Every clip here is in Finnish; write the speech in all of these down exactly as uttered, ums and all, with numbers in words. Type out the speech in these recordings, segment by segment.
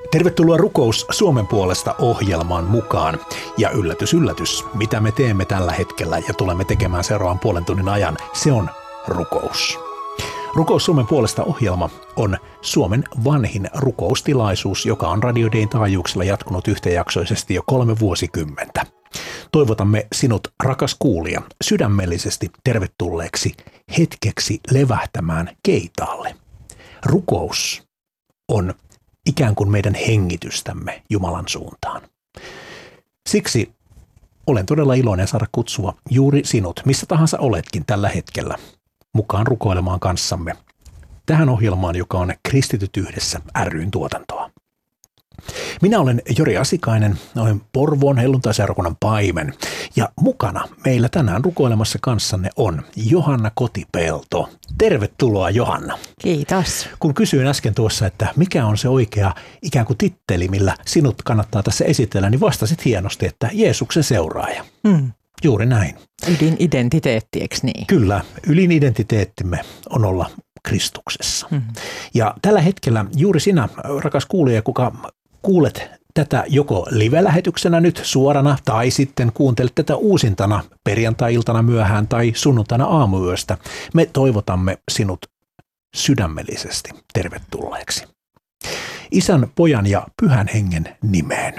Tervetuloa Rukous Suomen puolesta -ohjelmaan mukaan. Ja yllätys, yllätys, mitä me teemme tällä hetkellä ja tulemme tekemään seuraavan puolen tunnin ajan, se on rukous. Rukous Suomen puolesta -ohjelma on Suomen vanhin rukoustilaisuus, joka on Radio Dayn taajuuksilla jatkunut yhtäjaksoisesti jo kolme vuosikymmentä. Toivotamme sinut, rakas kuulija, sydämellisesti tervetulleeksi hetkeksi levähtämään keitaalle. Rukous on ikään kuin meidän hengitystämme Jumalan suuntaan. Siksi olen todella iloinen saada kutsua juuri sinut, missä tahansa oletkin tällä hetkellä, mukaan rukoilemaan kanssamme tähän ohjelmaan, joka on Kristityt yhdessä ry:n tuotantoa. Minä olen Jori Asikainen, olen Porvoon helluntaiseurakunnan paimen ja mukana meillä tänään rukoilemassa kanssanne on Johanna Kotipelto. Tervetuloa, Johanna. Kiitos. Kun kysyin äsken tuossa, että mikä on se oikea ikään kuin titteli, millä sinut kannattaa tässä esitellä, niin vastasit hienosti, että Jeesuksen seuraaja. Hmm. Juuri näin. Ydinidentiteetti, eikö niin? Kyllä, ydinidentiteettimme on olla Kristuksessa. Hmm. Ja tällä hetkellä juuri sinä, rakas kuulija, kuka kuulet tätä joko live-lähetyksenä nyt suorana tai sitten kuuntelet tätä uusintana perjantai-iltana myöhään tai sunnuntaina aamuyöstä, me toivotamme sinut sydämellisesti tervetulleeksi. Isän, Pojan ja Pyhän Hengen nimeen.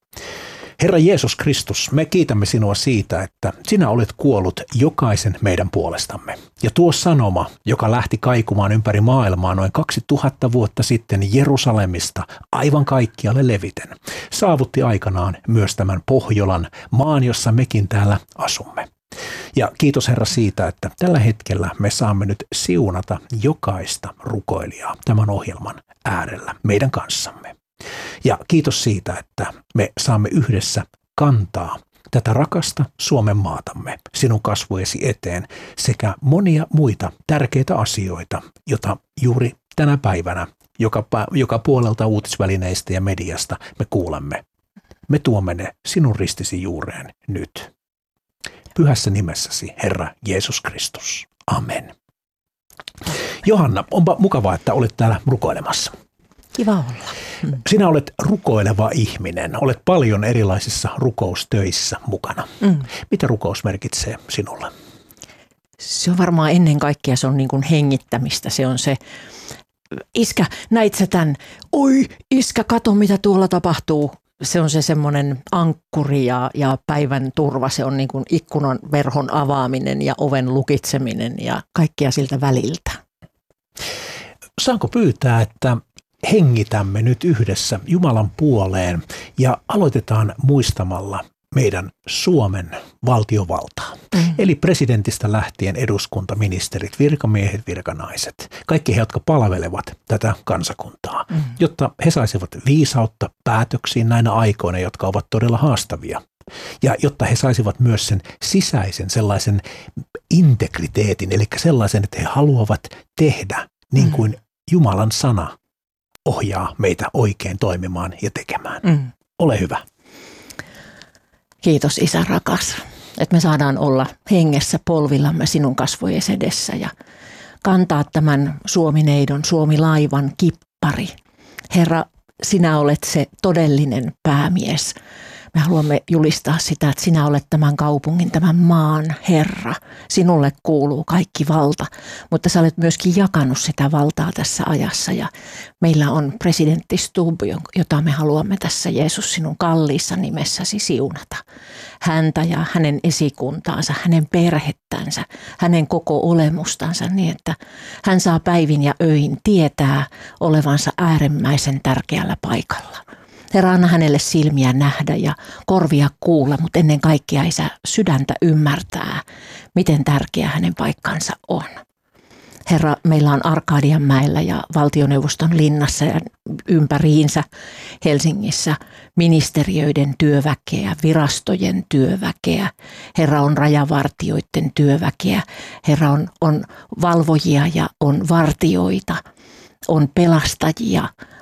Herra Jeesus Kristus, me kiitämme sinua siitä, että sinä olet kuollut jokaisen meidän puolestamme. Ja tuo sanoma, joka lähti kaikumaan ympäri maailmaa noin kaksituhatta vuotta sitten Jerusalemista aivan kaikkialle leviten, saavutti aikanaan myös tämän Pohjolan maan, jossa mekin täällä asumme. Ja kiitos Herra siitä, että tällä hetkellä me saamme nyt siunata jokaista rukoilijaa tämän ohjelman äärellä meidän kanssamme. Ja kiitos siitä, että me saamme yhdessä kantaa tätä rakasta Suomen maatamme sinun kasvojesi eteen sekä monia muita tärkeitä asioita, joita juuri tänä päivänä joka, joka puolelta uutisvälineistä ja mediasta me kuulemme. Me tuomme ne sinun ristisi juureen nyt. Pyhässä nimessäsi, Herra Jeesus Kristus. Amen. Johanna, onpa mukavaa, että olet täällä rukoilemassa. Kiva olla. Sinä olet rukoileva ihminen, olet paljon erilaisissa rukoustöissä mukana. Mm. Mitä rukous merkitsee sinulle? Se on varmaan ennen kaikkea se on niin kuin hengittämistä. Se on se, iskä, näit sä tän? Oi, iskä, kato mitä tuolla tapahtuu. Se on se semmoinen ankkuri ja, ja päivän turva. Se on niin kuin ikkunan verhon avaaminen ja oven lukitseminen ja kaikkea siltä väliltä. Saanko pyytää, että hengitämme nyt yhdessä Jumalan puoleen ja aloitetaan muistamalla meidän Suomen valtiovaltaa. Mm. Eli presidentistä lähtien eduskunta, ministerit, virkamiehet, virkanaiset, kaikki he, jotka palvelevat tätä kansakuntaa, mm. jotta he saisivat viisautta päätöksiin näinä aikoina, jotka ovat todella haastavia. Ja jotta he saisivat myös sen sisäisen sellaisen integriteetin, eli sellaisen, että he haluavat tehdä niin kuin mm. Jumalan sana ohjaa meitä oikein toimimaan ja tekemään. Mm. Ole hyvä. Kiitos, Isä rakas, että me saadaan olla hengessä polvillamme sinun kasvojesi edessä ja kantaa tämän Suomi-neidon, Suomi-laivan kippari. Herra, sinä olet se todellinen päämies. Me haluamme julistaa sitä, että sinä olet tämän kaupungin, tämän maan Herra. Sinulle kuuluu kaikki valta, mutta sä olet myöskin jakanut sitä valtaa tässä ajassa. Ja meillä on presidentti Stubb, jota me haluamme tässä Jeesus sinun kalliissa nimessäsi siunata. Häntä ja hänen esikuntaansa, hänen perhettänsä, hänen koko olemustansa niin, että hän saa päivin ja öin tietää olevansa äärimmäisen tärkeällä paikalla. Herra, anna hänelle silmiä nähdä ja korvia kuulla, mutta ennen kaikkea Isä sydäntä ymmärtää, miten tärkeä hänen paikkansa on. Herra, meillä on Arkadianmäellä ja valtioneuvoston linnassa ja ympäriinsä Helsingissä ministeriöiden työväkeä, virastojen työväkeä. Herra, on rajavartioiden työväkeä. Herra, on, on valvojia ja on vartioita, on pelastajia,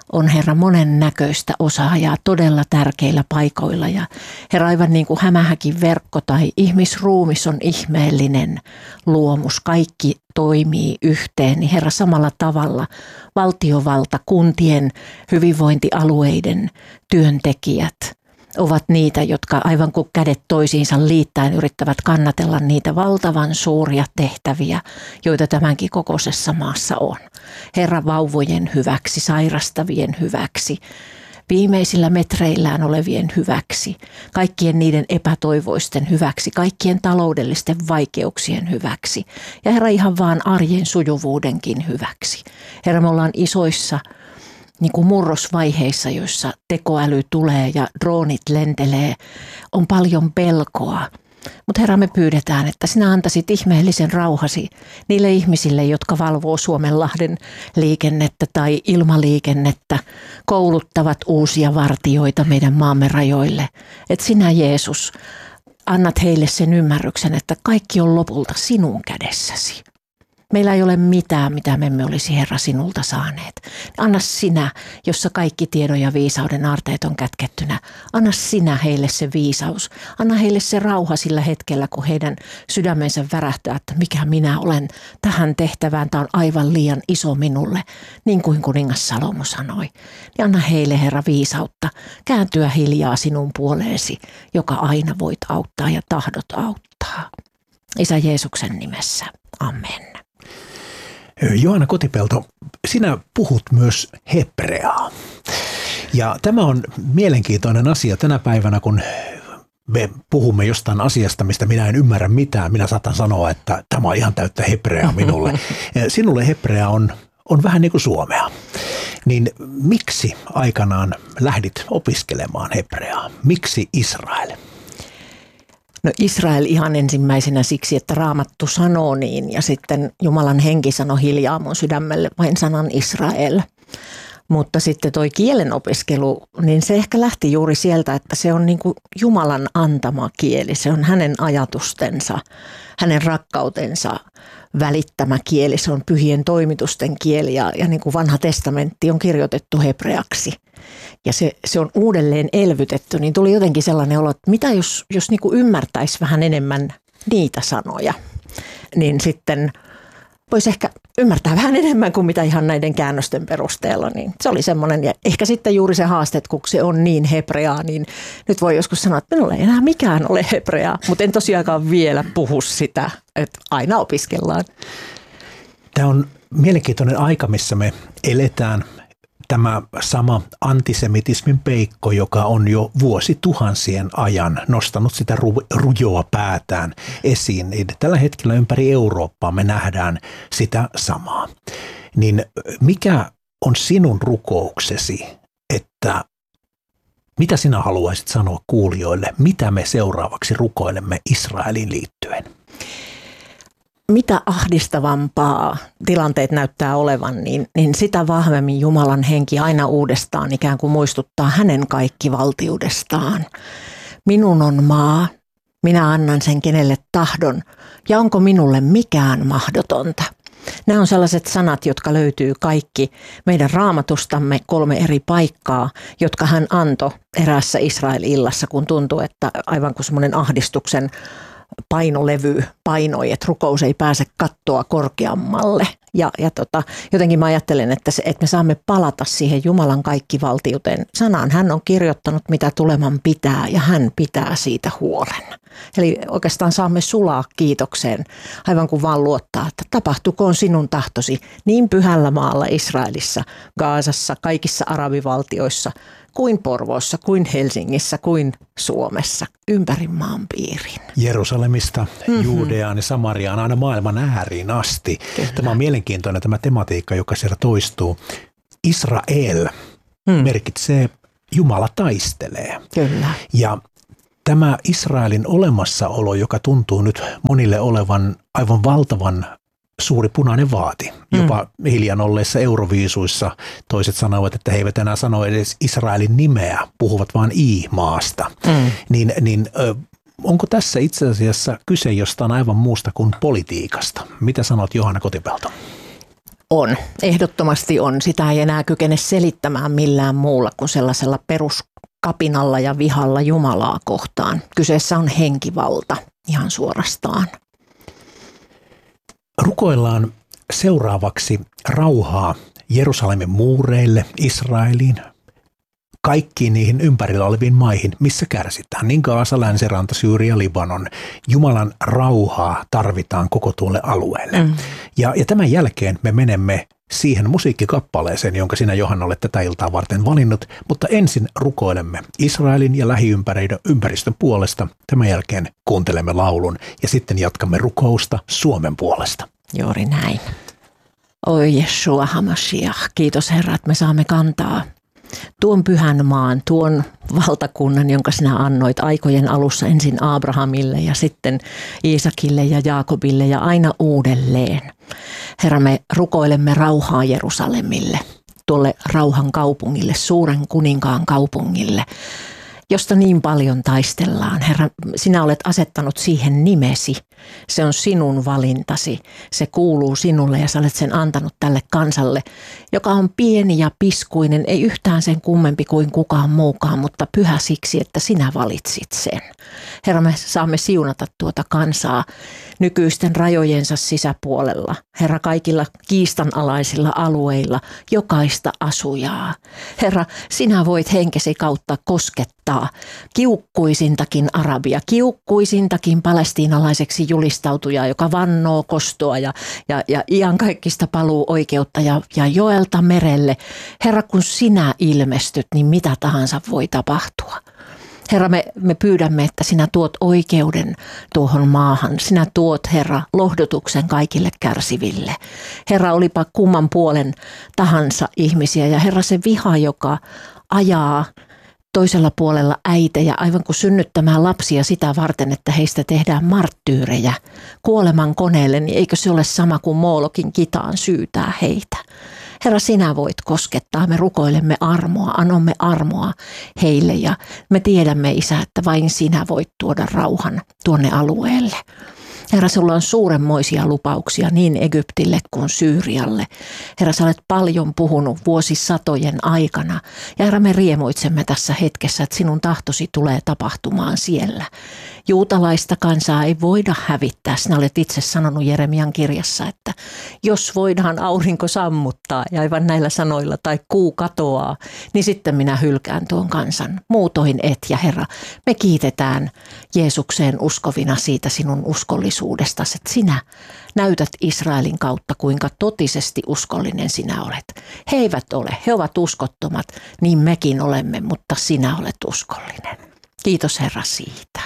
on Herra monen näköistä osaajaa todella tärkeillä paikoilla. Ja Herra, aivan niin kuin hämähäkin verkko tai ihmisruumis on ihmeellinen luomus, kaikki toimii yhteen, niin Herra samalla tavalla valtiovalta, kuntien, hyvinvointialueiden työntekijät ovat niitä, jotka aivan kuin kädet toisiinsa liittäen yrittävät kannatella niitä valtavan suuria tehtäviä, joita tämänkin kokoisessa maassa on. Herra, vauvojen hyväksi, sairastavien hyväksi, viimeisillä metreillään olevien hyväksi, kaikkien niiden epätoivoisten hyväksi, kaikkien taloudellisten vaikeuksien hyväksi ja Herra ihan vaan arjen sujuvuudenkin hyväksi. Herra, me ollaan isoissa niin kuin murrosvaiheissa, joissa tekoäly tulee ja droonit lentelee, on paljon pelkoa. Mutta Herra, me pyydetään, että sinä antaisit ihmeellisen rauhasi niille ihmisille, jotka valvoo Suomenlahden liikennettä tai ilmaliikennettä, kouluttavat uusia vartijoita meidän maamme rajoille. Että sinä, Jeesus, annat heille sen ymmärryksen, että kaikki on lopulta sinun kädessäsi. Meillä ei ole mitään, mitä me emme olisi, Herra, sinulta saaneet. Anna sinä, jossa kaikki tiedon ja viisauden aarteet on kätkettynä. Anna sinä heille se viisaus. Anna heille se rauha sillä hetkellä, kun heidän sydämensä värähtää, että mikä minä olen tähän tehtävään. Tämä on aivan liian iso minulle, niin kuin kuningas Salomo sanoi. Ja anna heille, Herra, viisautta kääntyä hiljaa sinun puoleesi, joka aina voit auttaa ja tahdot auttaa. Isä Jeesuksen nimessä. Amen. Johanna Kotipelto, sinä puhut myös hebreaa. Ja tämä on mielenkiintoinen asia tänä päivänä, kun me puhumme jostain asiasta, mistä minä en ymmärrä mitään. Minä saatan sanoa, että tämä on ihan täyttä hebreaa minulle. Sinulle hebrea on, on vähän niin kuin suomea. Niin miksi aikanaan lähdit opiskelemaan hebreaa? Miksi Israel? No Israel ihan ensimmäisenä siksi, että Raamattu sanoo niin ja sitten Jumalan henki sanoi hiljaa mun sydämelle vain sanan Israel. Mutta sitten toi kielen opiskelu, niin se ehkä lähti juuri sieltä, että se on niin kuin Jumalan antama kieli. Se on hänen ajatustensa, hänen rakkautensa välittämä kieli. Se on pyhien toimitusten kieli ja, ja niin kuin vanha testamentti on kirjoitettu hebreaksi. Ja se, se on uudelleen elvytetty, niin tuli jotenkin sellainen olo, että mitä jos, jos niin kuin ymmärtäisi vähän enemmän niitä sanoja, niin sitten voisi ehkä ymmärtää vähän enemmän kuin mitä ihan näiden käännösten perusteella. Niin se oli semmoinen, ja ehkä sitten juuri se haaste, että kun se on niin hebreaa, niin nyt voi joskus sanoa, että minulla ei enää mikään ole hebreaa, mutta en tosiaankaan vielä puhu sitä, että aina opiskellaan. Tämä on mielenkiintoinen aika, missä me eletään. Tämä sama antisemitismin peikko, joka on jo vuosituhansien ajan nostanut sitä ru- rujoa päätään esiin, niin tällä hetkellä ympäri Eurooppaa me nähdään sitä samaa. Niin mikä on sinun rukouksesi, että mitä sinä haluaisit sanoa kuulijoille, mitä me seuraavaksi rukoilemme Israeliin liittyen? Mitä ahdistavampaa tilanteet näyttää olevan, niin, niin sitä vahvemmin Jumalan henki aina uudestaan ikään kuin muistuttaa hänen kaikkivaltiudestaan. Minun on maa, minä annan sen kenelle tahdon, ja onko minulle mikään mahdotonta? Nämä on sellaiset sanat, jotka löytyy kaikki meidän Raamatustamme kolme eri paikkaa, jotka hän antoi eräässä Israel-illassa, kun tuntui, että aivan kuin semmoinen ahdistuksen painolevy painoi, että rukous ei pääse kattoa korkeammalle. Ja, ja tota, jotenkin mä ajattelen, että, se, että me saamme palata siihen Jumalan kaikkivaltiuteen sanaan. Hän on kirjoittanut, mitä tuleman pitää, ja hän pitää siitä huolen. Eli oikeastaan saamme sulaa kiitokseen, aivan kuin vaan luottaa, että tapahtukoon sinun tahtosi niin pyhällä maalla Israelissa, Gaasassa, kaikissa arabivaltioissa, kuin Porvoossa, kuin Helsingissä, kuin Suomessa, ympäri maan piirin. Jerusalemista, mm-hmm. Juudeaan ja Samariaan, aina maailman ääriin asti. Kyllä. Tämä on mielenkiintoinen tämä tematiikka, joka siellä toistuu. Israel mm. merkitsee Jumala taistelee. Kyllä. Ja tämä Israelin olemassaolo, joka tuntuu nyt monille olevan aivan valtavan suuri punainen vaati. Jopa mm. hiljan olleissa euroviisuissa toiset sanoivat, että he eivät enää sano edes Israelin nimeä, puhuvat vain I-maasta. Mm. Niin, niin onko tässä itse asiassa kyse jostain aivan muusta kuin politiikasta? Mitä sanot, Johanna Kotipelto? On, ehdottomasti on. Sitä ei enää kykene selittämään millään muulla kuin sellaisella peruskapinalla ja vihalla Jumalaa kohtaan. Kyseessä on henkivalta ihan suorastaan. Rukoillaan seuraavaksi rauhaa Jerusalemin muureille, Israeliin, kaikkiin niihin ympärillä oleviin maihin, missä kärsitään. Niin Gaasa, Länsiranta, Syyria, Libanon. Jumalan rauhaa tarvitaan koko tuolle alueelle. Mm. Ja, ja tämän jälkeen me menemme siihen musiikkikappaleeseen, jonka sinä, Johanna, olet tätä iltaa varten valinnut. Mutta ensin rukoilemme Israelin ja lähiympäristön puolesta. Tämän jälkeen kuuntelemme laulun ja sitten jatkamme rukousta Suomen puolesta. Juuri näin. Oi Jeshua HaMashiach, kiitos Herra, että me saamme kantaa tuon pyhän maan, tuon valtakunnan, jonka sinä annoit aikojen alussa ensin Abrahamille ja sitten Iisakille ja Jaakobille ja aina uudelleen. Herra, me rukoilemme rauhaa Jerusalemille, tuolle rauhan kaupungille, suuren kuninkaan kaupungille, josta niin paljon taistellaan. Herra, sinä olet asettanut siihen nimesi. Se on sinun valintasi. Se kuuluu sinulle ja sä olet sen antanut tälle kansalle, joka on pieni ja piskuinen, ei yhtään sen kummempi kuin kukaan muukaan, mutta pyhä siksi, että sinä valitsit sen. Herra, me saamme siunata tuota kansaa nykyisten rajojensa sisäpuolella. Herra, kaikilla kiistanalaisilla alueilla, jokaista asujaa. Herra, sinä voit henkesi kautta koskettaa kiukkuisintakin arabia, kiukkuisintakin palestiinalaiseksi julistautujaa, joka vannoo kostoa ja, ja, ja iankaikkista paluu oikeutta ja, ja joelta merelle. Herra, kun sinä ilmestyt, niin mitä tahansa voi tapahtua. Herra, me, me pyydämme, että sinä tuot oikeuden tuohon maahan. Sinä tuot, Herra, lohdutuksen kaikille kärsiville. Herra, olipa kumman puolen tahansa ihmisiä ja Herra, se viha, joka ajaa toisella puolella äitejä aivan kuin synnyttämään lapsia sitä varten, että heistä tehdään marttyyrejä kuoleman koneelle, niin eikö se ole sama kuin Moolokin kitaan syytää heitä? Herra, sinä voit koskettaa, me rukoilemme armoa, anomme armoa heille ja me tiedämme, Isä, että vain sinä voit tuoda rauhan tuonne alueelle. Herra, sulla on suuremmoisia lupauksia niin Egyptille kuin Syyrialle. Herra, sä olet paljon puhunut vuosisatojen aikana. Ja Herra, me riemuitsemme tässä hetkessä, että sinun tahtosi tulee tapahtumaan siellä. Juutalaista kansaa ei voida hävittää. Sinä olet itse sanonut Jeremian kirjassa, että jos voidaan aurinko sammuttaa ja aivan näillä sanoilla tai kuu katoaa, niin sitten minä hylkään tuon kansan. Muutoin et. Ja Herra, me kiitetään Jeesukseen uskovina siitä sinun uskollisuudestasi, että sinä näytät Israelin kautta, kuinka totisesti uskollinen sinä olet. He eivät ole, he ovat uskottomat, niin mekin olemme, mutta sinä olet uskollinen. Kiitos Herra siitä.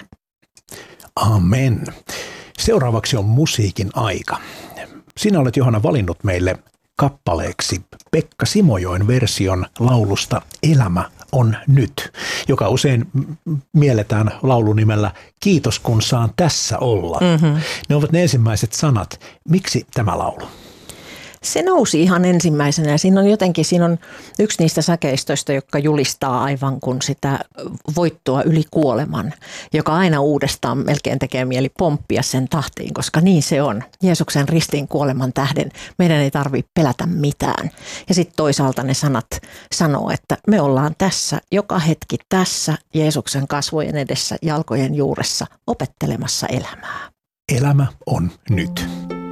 Amen. Seuraavaksi on musiikin aika. Sinä olet, Johanna, valinnut meille kappaleeksi Pekka Simojoen version laulusta Elämä on nyt, joka usein mielletään laulunimellä Kiitos kun saan tässä olla. Mm-hmm. Ne ovat ne ensimmäiset sanat. Miksi tämä laulu? Se nousi ihan ensimmäisenä ja siinä on jotenkin, siinä on yksi niistä säkeistöistä, joka julistaa aivan kuin sitä voittoa yli kuoleman, joka aina uudestaan melkein tekee mieli pomppia sen tahtiin, koska niin se on. Jeesuksen ristiin kuoleman tähden meidän ei tarvitse pelätä mitään. Ja sitten toisaalta ne sanat sanoo, että me ollaan tässä, joka hetki tässä Jeesuksen kasvojen edessä, jalkojen juuressa opettelemassa elämää. Elämä on nyt.